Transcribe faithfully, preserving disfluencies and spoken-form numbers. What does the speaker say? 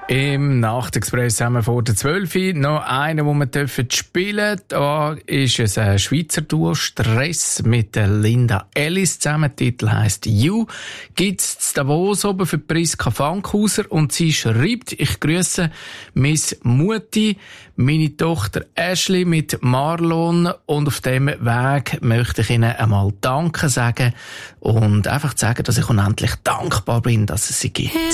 Im Nachtexpress haben wir vor der zwölf Uhr noch einen, den wir dürfen spielen. Da ist es ein Schweizer Duo Stress mit der Linda Ellis zusammen. Der Titel heisst You. Gibt's zu Davos oben für Priska Fankhauser und sie schreibt: Ich grüße Miss Mutti, meine Tochter Ashley mit Marlon, und auf dem Weg möchte ich Ihnen einmal Danke sagen und einfach sagen, dass ich unendlich dankbar bin, dass es sie gibt.